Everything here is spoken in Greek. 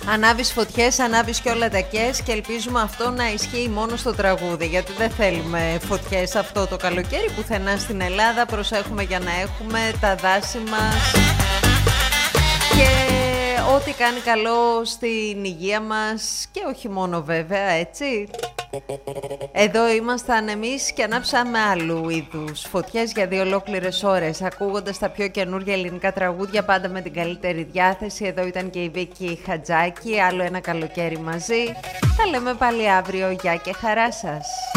Ανάβεις φωτιές, ανάβεις και όλα τα κες και ελπίζουμε αυτό να ισχύει μόνο στο τραγούδι, γιατί δεν θέλουμε φωτιές αυτό το καλοκαίρι πουθενά στην Ελλάδα. Προσέχουμε για να έχουμε τα δάση μας και ό,τι κάνει καλό στην υγεία μας και όχι μόνο βέβαια, έτσι. Εδώ ήμασταν εμείς και ανάψαμε άλλου είδους φωτιές για 2 ολόκληρες ώρες, ακούγοντας τα πιο καινούργια ελληνικά τραγούδια, πάντα με την καλύτερη διάθεση. Εδώ ήταν και η Βίκη Χατζάκη, άλλο ένα καλοκαίρι μαζί. Θα λέμε πάλι αύριο, γεια και χαρά σας.